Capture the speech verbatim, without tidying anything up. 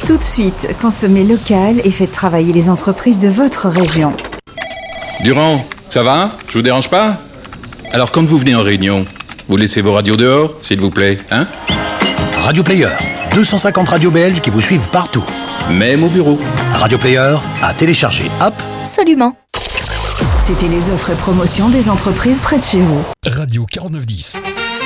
Tout de suite, consommez local et faites travailler les entreprises de votre région. Durand, ça va? Je vous dérange pas? Alors quand vous venez en réunion, vous laissez vos radios dehors, s'il vous plaît, hein? Radio Player, deux cent cinquante radios belges qui vous suivent partout. Même au bureau. Radio Player, à télécharger. Hop. Absolument. C'était les offres et promotions des entreprises près de chez vous. Radio quarante-neuf dix.